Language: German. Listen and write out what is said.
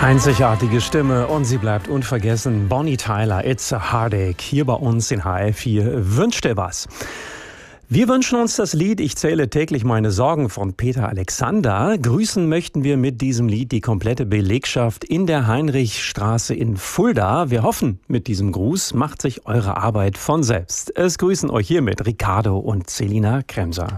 Einzigartige Stimme und sie bleibt unvergessen. Bonnie Tyler, It's a Heartache, hier bei uns in HR4. Wünsch dir was. Wir wünschen uns das Lied Ich zähle täglich meine Sorgen von Peter Alexander. Grüßen möchten wir mit diesem Lied die komplette Belegschaft in der Heinrichstraße in Fulda. Wir hoffen, mit diesem Gruß macht sich eure Arbeit von selbst. Es grüßen euch hiermit Ricardo und Selina Kremser.